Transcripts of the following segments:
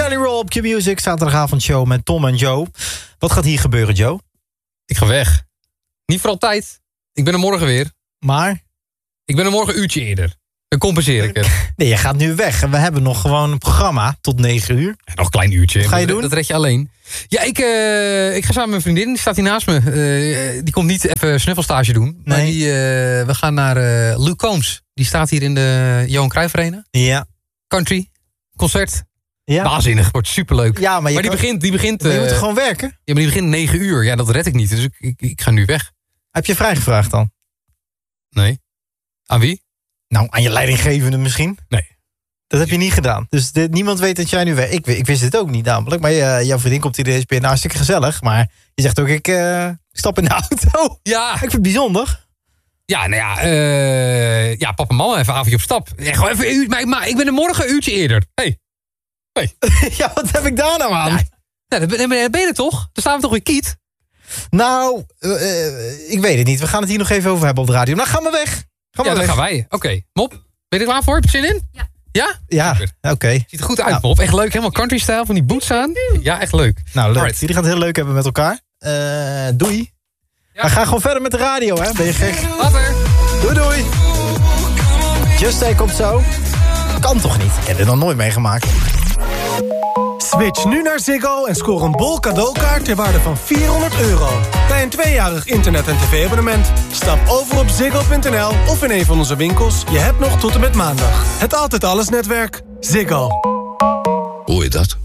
Jelly Roll op Q-Music, zaterdagavondshow met Tom en Joe. Wat gaat hier gebeuren, Joe? Ik ga weg. Niet voor altijd. Ik ben er morgen weer. Maar? Ik ben er morgen een uurtje eerder. Dan compenseer ik het. Nee, je gaat nu weg. En we hebben nog gewoon een programma tot 9 uur. Ja, nog een klein uurtje. Wat ga je doen? Dat red je alleen. Ja, ik ga samen met mijn vriendin. Die staat hier naast me. Die komt niet even snuffelstage doen. Maar we gaan naar Luke Combs. Die staat hier in de Johan Cruijff Arena. Ja. Country. Concert. Ja. Waanzinnig. Wordt superleuk. Ja, maar die begint... je moet gewoon werken. Ja, maar die begint 9 uur. Ja, dat red ik niet. Dus ik ga nu weg. Heb je vrijgevraagd dan? Nee. Aan wie? Nou, aan je leidinggevende misschien. Nee. Dat heb je niet gedaan. Dus niemand weet dat jij nu weg... Ik wist het ook niet namelijk. Maar jouw vriendin komt hier deze binnen. Hartstikke gezellig. Maar je zegt ook, ik stap in de auto. Ja. Ik vind het bijzonder. Ja, nou ja. Papa en mama even een avondje op stap. Ja, gewoon even, maar ik ben er morgen een uurtje eerder. Hey. Ja, wat heb ik daar nou aan? Ja, dan ben je er toch? Dan staan we toch weer kiet? Nou, ik weet het niet. We gaan het hier nog even over hebben op de radio. Nou, ga maar weg. Dan gaan wij. Oké. Mop, ben je er klaar voor? Heb je zin in? Ja. Ja? Ja, oké. Ziet er goed uit, Mop. Echt leuk. Helemaal country-style van die boots aan. Ja, echt leuk. Nou, leuk. Alright. Jullie gaan het heel leuk hebben met elkaar. Doei. Ja. We gaan gewoon verder met de radio, hè? Ben je gek? Later. Doei. Just Stay komt zo. Kan toch niet? Ik heb dit nog nooit meegemaakt. Switch nu naar Ziggo en scoor een bol cadeaukaart ter waarde van €400. Bij een 2-jarig internet- en tv-abonnement. Stap over op ziggo.nl of in een van onze winkels. Je hebt nog tot en met maandag. Het Altijd Alles netwerk. Ziggo. Hoor je dat?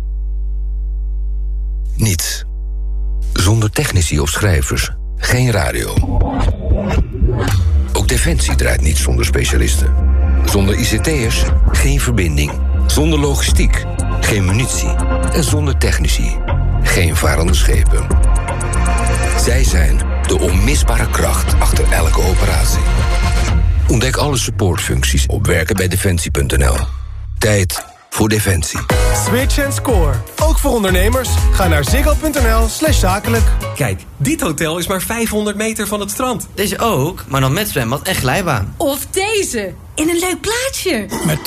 Niets. Zonder technici of schrijvers. Geen radio. Ook Defensie draait niet zonder specialisten. Zonder ICT'ers. Geen verbinding. Zonder logistiek. Geen munitie. En zonder technici. Geen varende schepen. Zij zijn de onmisbare kracht achter elke operatie. Ontdek alle supportfuncties op werkenbijdefensie.nl. Tijd voor Defensie. Switch en score. Ook voor ondernemers. Ga naar ziggo.nl/zakelijk. Kijk, dit hotel is maar 500 meter van het strand. Deze ook, maar dan met zwembad en glijbaan. Of deze, in een leuk plaatsje. Met